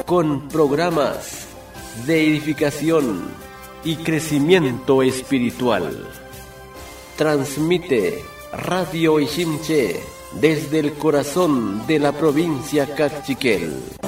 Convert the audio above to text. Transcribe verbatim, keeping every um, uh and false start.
con programas de edificación y crecimiento espiritual. Transmite Radio Iximché desde el corazón de la provincia Cachiquel